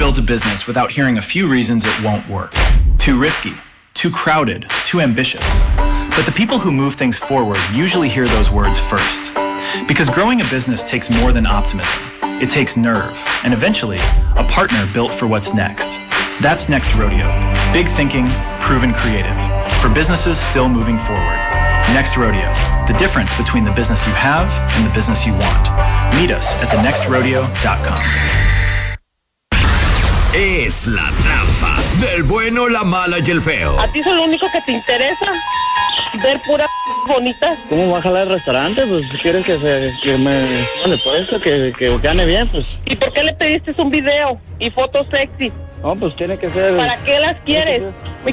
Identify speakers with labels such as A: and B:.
A: build a business without hearing a few reasons it won't work. Too risky, too crowded, too ambitious. But the people who move things forward usually hear those words first. Because growing a business takes more than optimism. It takes nerve, and eventually, a partner built for what's next. That's Next Rodeo. Big thinking, proven creative. For businesses still moving forward. Next Rodeo. The difference between the business you have and the business you want. Meet us at thenextrodeo.com.
B: Es la trampa del bueno, la mala y el feo.
C: ¿A ti es lo único que te interesa? Ver pura bonita.
D: ¿Cómo va a jalar el restaurante? Pues quieres que me pone por esto, que gane bien, pues.
C: ¿Y por qué le pediste un video y fotos sexy?
D: No, pues tiene que ser...
C: ¿Para qué las quieres?